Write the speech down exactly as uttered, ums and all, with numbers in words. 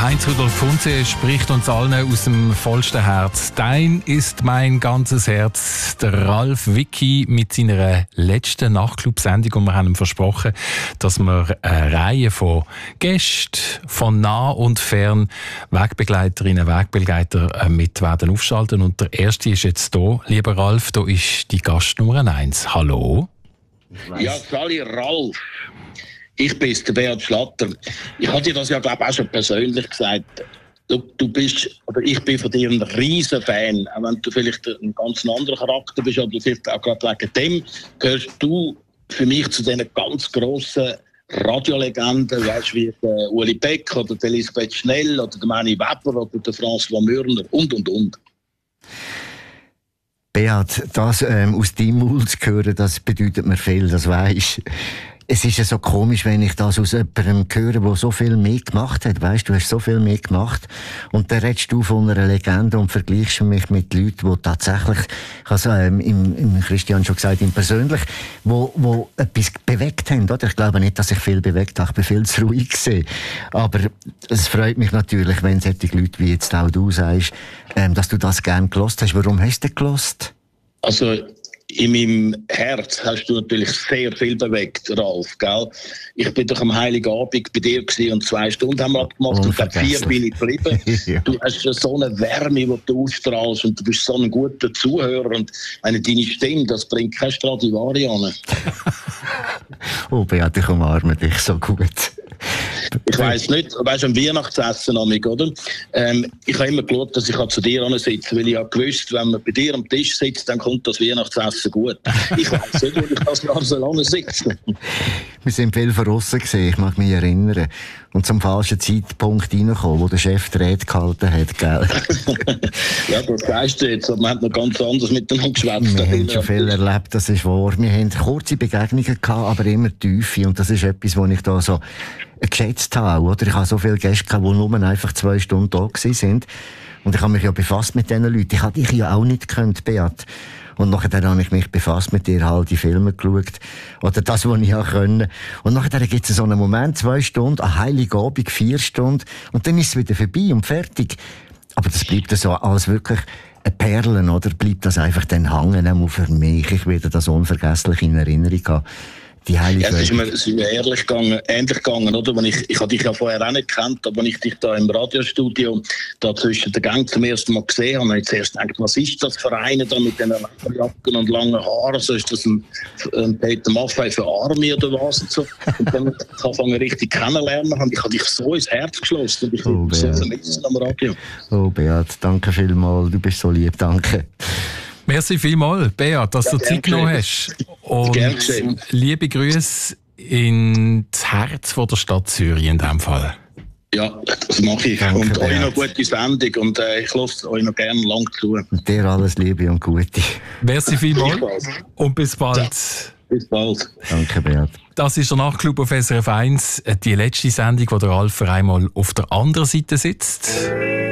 Heinz Rudolf Kunze spricht uns allen aus dem vollsten Herz. Dein ist mein ganzes Herz. Der Ralf Wicki mit seiner letzten Nachtclub-Sendung, und wir haben ihm versprochen, dass wir eine Reihe von Gästen von nah und fern, Wegbegleiterinnen, Wegbegleiter mit werden aufschalten. Und der erste ist jetzt da. Lieber Ralf, da ist die Gast Nummer eins. Hallo. Ja, Sali Ralf. Ich bin der Beat Schlatter. Ich hatte dir das ja, glaube ich, auch schon persönlich gesagt. Du, du bist, oder ich bin von dir ein riesen Fan. Auch wenn du vielleicht ein ganz anderer Charakter bist, oder vielleicht auch gerade wegen dem, gehörst du für mich zu diesen ganz grossen Radiolegenden, weißt, wie der Uli Beck oder der Elisabeth Schnell oder der Manni Weber oder der François Mürner und, und, und. Beat, das ähm, aus deinem Mund zu hören, das bedeutet mir viel, das weisst. Es ist ja so komisch, wenn ich das aus jemandem höre, der so viel mehr gemacht hat. Weisst, du hast so viel mehr gemacht. Und dann redest du von einer Legende und vergleichst mich mit Leuten, die tatsächlich, ich habe es ähm, im, im Christian schon gesagt, im persönlich, wo, wo etwas bewegt haben, oder? Ich glaube nicht, dass ich viel bewegt habe. Ich bin viel zu ruhig gewesen. Aber es freut mich natürlich, wenn solche Leute wie jetzt auch du sagst, ähm, dass du das gerne gelost hast. Warum hast du das gelost? Also, in meinem Herz hast du natürlich sehr viel bewegt, Ralf, gell? Ich bin doch am Heiligen Abend bei dir gewesen und zwei Stunden haben wir abgemacht und ab vier bin ich geblieben. Ja. Du hast so eine Wärme, die du ausstrahlst, und du bist so ein guter Zuhörer, und eine, deine Stimme, das bringt kein Stradivari an. Oh, Beat, ich umarme dich so gut. Ich weiss nicht, weißt du, am Weihnachtsessen, oder? Ähm, ich habe immer geschaut, dass ich zu dir sitze, weil ich habe gewusst, wenn man bei dir am Tisch sitzt, dann kommt das Weihnachtsessen gut. Ich weiss nicht, wo ich das Jahr so lange sitze. Wir sind viel von aussen gesehen, ich mag mich erinnern. Und zum falschen Zeitpunkt reingekommen, wo der Chef die Rede gehalten hat, gell? Ja, das sagst du jetzt, aber wir haben noch ganz anders miteinander geschwätzt. Wir haben schon viel erlebt, das ist wahr. Wir haben kurze Begegnungen gehabt, aber immer tiefe. Und das ist etwas, was ich da so geschätzt habe, oder? Ich habe so viele Gäste gehabt, die nur einfach zwei Stunden da waren. Und ich habe mich ja befasst mit diesen Leuten. Ich habe dich ja auch nicht gekannt, Beat. Und nachher habe ich mich befasst mit dir, halt die Filme geschaut. Oder das, was ich auch können. Und nachher gibt es so einen Moment, zwei Stunden, ein Heiligabend, vier Stunden. Und dann ist es wieder vorbei und fertig. Aber das bleibt so als wirklich eine Perle, oder? Bleibt das einfach dann hängen, auch für mich. Ich werde das unvergesslich in Erinnerung haben. Die Heilige ja, es ist mir, es ist mir ehrlich gegangen, ähnlich gegangen, oder? Wenn ich, ich habe dich ja vorher auch nicht gekannt, aber wenn ich dich da im Radiostudio da zwischen den Gängen zum ersten Mal gesehen habe, habe ich zuerst gedacht, was ist das für eine da mit diesen Lederjacken und langen Haaren? So ist das ein, ein Peter Maffay für Army oder was? Und, so. Und dann angefangen richtig kennenlernen, und ich habe dich so ins Herz geschlossen und ich oh, so vermissen am Radio. Oh Beat, danke vielmals, du bist so lieb, danke. Merci vielmals, Beat, dass ja, du Zeit genommen hast. Und liebe Grüße ins Herz von der Stadt Zürich in diesem Fall. Ja, das mache ich. Danke, und Beat. Euch noch gute Sendung, und äh, ich lasse euch noch gerne lang zu. Und dir alles Liebe und Gute. Merci vielmals und bis bald. Ja, bis bald. Danke, Beat. Das ist der Nachtclub auf S R F eins, die letzte Sendung, wo der Ralf einmal auf der anderen Seite sitzt.